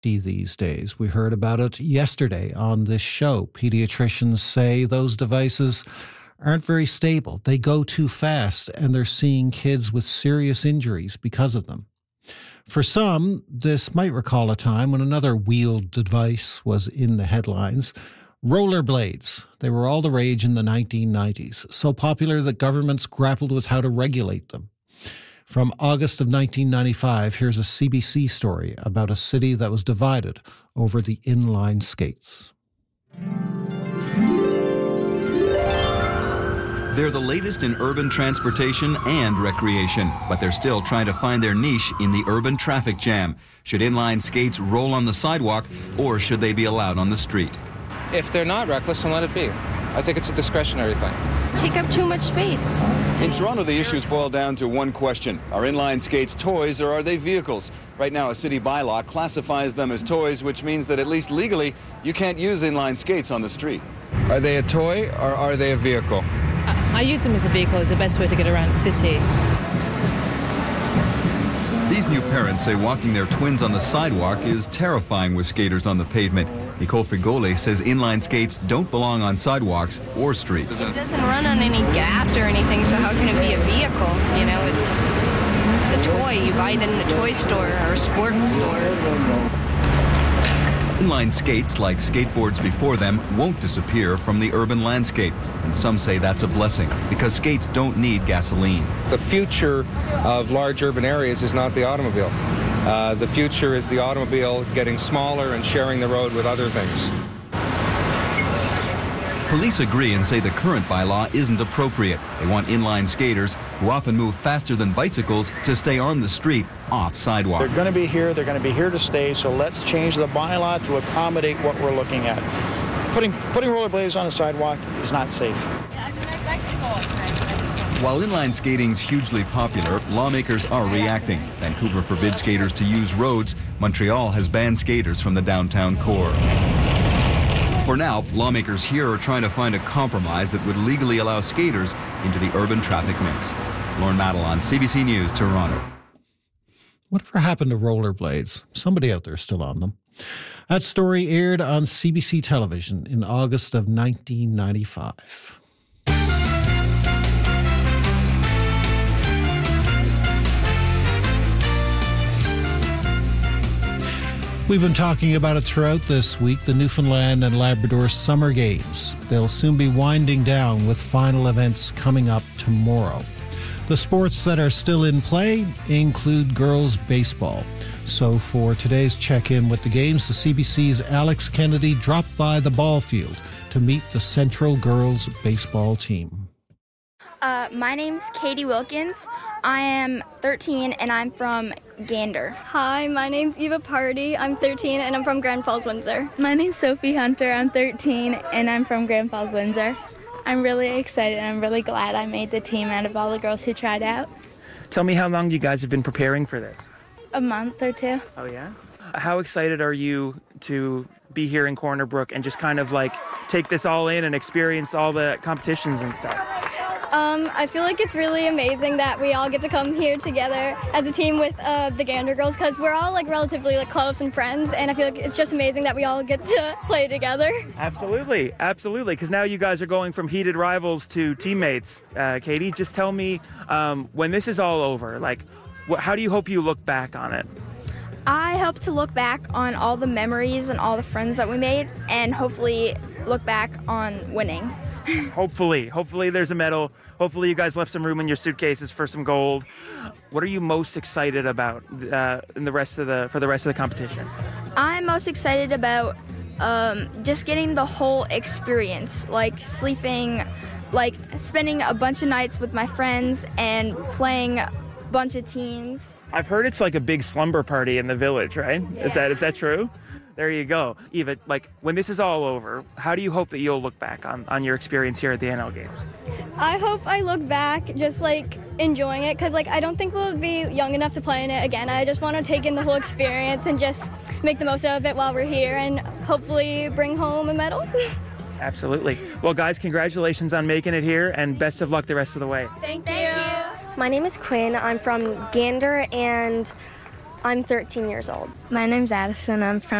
these days. We heard about it yesterday on this show. Pediatricians say those devices aren't very stable. They go too fast, and they're seeing kids with serious injuries because of them. For some, this might recall a time when another wheeled device was in the headlines. Rollerblades. They were all the rage in the 1990s, so popular that governments grappled with how to regulate them. From August of 1995, here's a CBC story about a city that was divided over the inline skates. They're the latest in urban transportation and recreation, but they're still trying to find their niche in the urban traffic jam. Should inline skates roll on the sidewalk, or should they be allowed on the street? If they're not reckless, then let it be. I think it's a discretionary thing. Take up too much space. In Toronto, the issues boil down to one question. Are inline skates toys or are they vehicles? Right now, a city bylaw classifies them as toys, which means that at least legally, you can't use inline skates on the street. Are they a toy or are they a vehicle? I use them as a vehicle. It's the best way to get around the city. These new parents say walking their twins on the sidewalk is terrifying with skaters on the pavement. Nicole Frigole says inline skates don't belong on sidewalks or streets. It doesn't run on any gas or anything, so how can it be a vehicle? You know, it's a toy. You buy it in a toy store or a sports store. Inline skates, like skateboards before them, won't disappear from the urban landscape. And some say that's a blessing, because skates don't need gasoline. The future of large urban areas is not the automobile. The future is the automobile getting smaller and sharing the road with other things. Police agree and say the current bylaw isn't appropriate. They want inline skaters, who often move faster than bicycles, to stay on the street, off sidewalks. They're going to be here. They're going to be here to stay. So let's change the bylaw to accommodate what we're looking at. Putting rollerblades on a sidewalk is not safe. While inline skating's hugely popular, lawmakers are reacting. Vancouver forbids skaters to use roads. Montreal has banned skaters from the downtown core. For now, lawmakers here are trying to find a compromise that would legally allow skaters into the urban traffic mix. Lauren Madelon, CBC News, Toronto. Whatever happened to rollerblades? Somebody out there still on them. That story aired on CBC television in August of 1995. We've been talking about it throughout this week, the Newfoundland and Labrador Summer Games. They'll soon be winding down with final events coming up tomorrow. The sports that are still in play include girls baseball. So for today's check-in with the games, the CBC's Alex Kennedy dropped by the ball field to meet the Central girls baseball team. My name's Katie Wilkins. I am 13 and I'm from Gander. Hi, my name's Eva Party. I'm 13 and I'm from Grand Falls, Windsor. My name's Sophie Hunter. I'm 13 and I'm from Grand Falls, Windsor. I'm really excited and I'm really glad I made the team out of all the girls who tried out. Tell me how long you guys have been preparing for this? A month or two. Oh, yeah? How excited are you to be here in Corner Brook and just kind of like take this all in and experience all the competitions and stuff? I feel like it's really amazing that we all get to come here together as a team with the Gander girls, because we're all like relatively like close and friends, and I feel like it's just amazing that we all get to play together. Absolutely, because now you guys are going from heated rivals to teammates. Katie, just tell me, when this is all over, like, how do you hope you look back on it? I hope to look back on all the memories and all the friends that we made, and hopefully look back on winning. Hopefully there's a medal. Hopefully you guys left some room in your suitcases for some gold. What are you most excited about for the rest of the competition? I'm most excited about just getting the whole experience, like sleeping, like spending a bunch of nights with my friends and playing a bunch of teams. I've heard it's like a big slumber party in the village, right? Yeah. Is that true? There you go. Eva, like, when this is all over, how do you hope that you'll look back on your experience here at the NL Games? I hope I look back just like enjoying it, because like I don't think we'll be young enough to play in it again. I just want to take in the whole experience and just make the most of it while we're here and hopefully bring home a medal. Absolutely. Well, guys, congratulations on making it here, and best of luck the rest of the way. Thank you. My name is Quinn. I'm from Gander, and I'm 13 years old. My name's Addison. I'm from